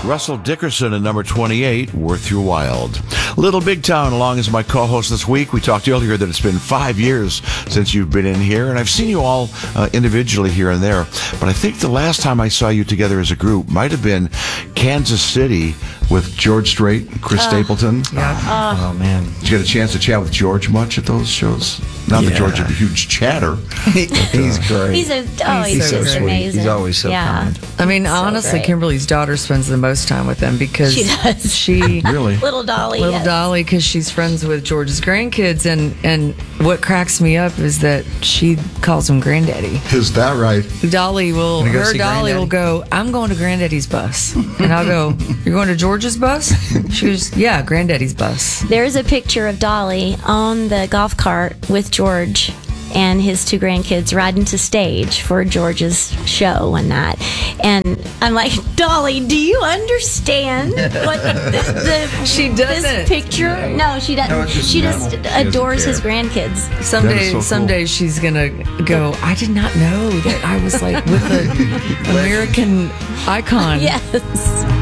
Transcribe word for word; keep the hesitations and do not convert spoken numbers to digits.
Russell Dickerson at number twenty-eight, Worth Your Wild. Little Big Town along as my co-host this week. We talked earlier that it's been five years since you've been in here, and I've seen you all uh, individually here and there, but I think the last time I saw you together as a group might have been Kansas City with George Strait and Chris uh, Stapleton. Yeah. Uh, oh, man. Did you get a chance to chat with George much at those shows? Not yeah. that George is a huge chatter. He, he's great. He's, a, oh, he's, he's so sweet. amazing. He's always so yeah. kind. I mean, so honestly, great. Kimberly's daughter spends the most time with them because she does. She really little Dolly, little yes. Dolly, because she's friends with George's grandkids, and and what cracks me up is that she calls him Granddaddy. Is that right? Dolly will, her Dolly Granddaddy? will go, "I'm going to Granddaddy's bus," and I'll go, "You're going to George's bus?" She goes, "Yeah, Granddaddy's bus." There's a picture of Dolly on the golf cart with George and his two grandkids riding to stage for George's show and that. And I'm like, Dolly, do you understand what the, the She doesn't. This picture? No, she doesn't. No, just she just normal. adores She his doesn't grandkids. Someday, so cool. someday she's gonna go, "I did not know that I was like with an American icon." Yes.